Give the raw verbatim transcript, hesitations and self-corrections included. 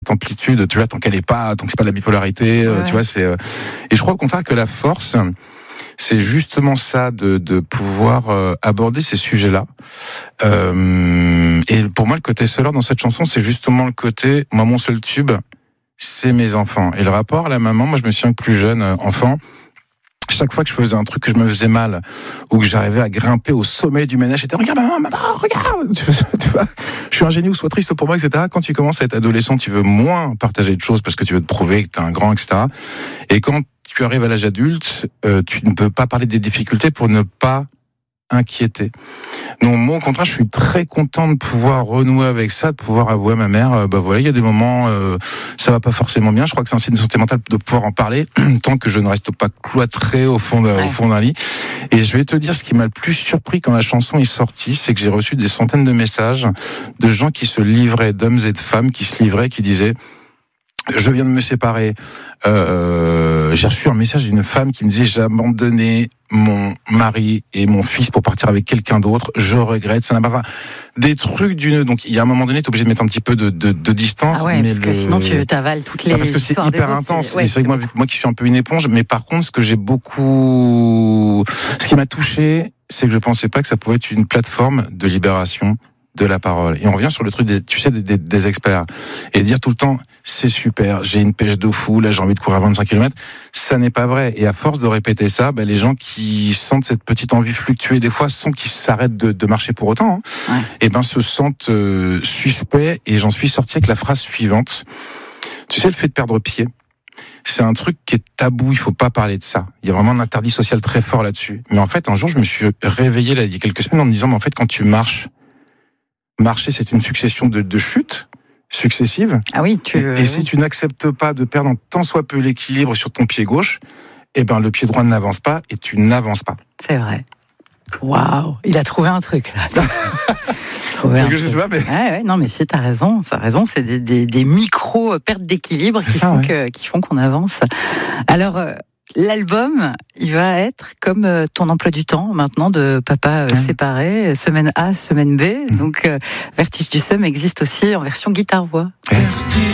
cette amplitude, tu vois, tant qu'elle est pas, tant que c'est pas de la bipolarité, ouais. tu vois, c'est. Euh, et je crois au contraire que la force, c'est justement ça, de, de pouvoir euh, aborder ces sujets-là. Euh, et pour moi, le côté solaire dans cette chanson, c'est justement le côté, moi, mon seul tube, c'est mes enfants. Et le rapport à la maman, moi, je me souviens que plus jeune, euh, enfant, chaque fois que je faisais un truc que je me faisais mal, ou que j'arrivais à grimper au sommet du ménage, j'étais, regarde maman, maman, regarde, tu vois, je suis un génie ou sois triste pour moi, et cetera. Quand tu commences à être adolescent, tu veux moins partager de choses parce que tu veux te prouver que t'es un grand, et cetera. Et quand tu arrives à l'âge adulte, euh, tu ne peux pas parler des difficultés pour ne pas inquiéter. Donc moi, au contraire, je suis très content de pouvoir renouer avec ça, de pouvoir avouer à ma mère, euh, bah voilà, il y a des moments, euh, ça va pas forcément bien. Je crois que c'est un signe de santé mentale de pouvoir en parler, tant que je ne reste pas cloîtré au fond, de, ouais. au fond d'un lit. Et je vais te dire, ce qui m'a le plus surpris quand la chanson est sortie, c'est que j'ai reçu des centaines de messages de gens qui se livraient, d'hommes et de femmes qui se livraient, qui disaient: je viens de me séparer. Euh, j'ai reçu un message d'une femme qui me disait: j'ai abandonné mon mari et mon fils pour partir avec quelqu'un d'autre. Je regrette. Ça n'a pas. Enfin, des trucs d'une. Donc, il y a un moment donné, t'es obligé de mettre un petit peu de, de, de distance. Ah ouais, mais parce le... que sinon tu t'avales toutes les. Ah, parce que c'est hyper intense. Ouais, et c'est vrai que moi, vu que moi qui suis un peu une éponge, mais par contre, ce que j'ai beaucoup, ce qui m'a touché, c'est que je pensais pas que ça pouvait être une plateforme de libération de la parole. Et on revient sur le truc des, tu sais, des, des, des experts. Et dire tout le temps, c'est super, j'ai une pêche de fou, là j'ai envie de courir à vingt-cinq kilomètres. Ça n'est pas vrai. Et à force de répéter ça, ben, les gens qui sentent cette petite envie fluctuer des fois, sans qu'ils s'arrêtent de, de marcher pour autant, hein, ouais. et ben se sentent euh, suspects. Et j'en suis sorti avec la phrase suivante. Tu sais, le fait de perdre pied, c'est un truc qui est tabou, il faut pas parler de ça. Il y a vraiment un interdit social très fort là-dessus. Mais en fait, un jour, je me suis réveillé là, il y a quelques semaines en me disant, mais en fait, quand tu marches, marcher, c'est une succession de, de chutes successives. Ah oui, tu... Et, et si tu n'acceptes pas de perdre tant soit peu l'équilibre sur ton pied gauche, eh ben, le pied droit n'avance pas et tu n'avances pas. C'est vrai. Waouh, il a trouvé un truc, là. trouvé un je truc. sais pas, mais... Ouais, ouais, non, mais si, t'as raison, t'as raison, c'est des, des, des micro-pertes d'équilibre qui, ça, font ouais. que, qui font qu'on avance. Alors... Euh, l'album, il va être comme ton emploi du temps maintenant de papa euh, séparé, semaine A, semaine B. Donc, euh, Vertige du Somme existe aussi en version guitare-voix.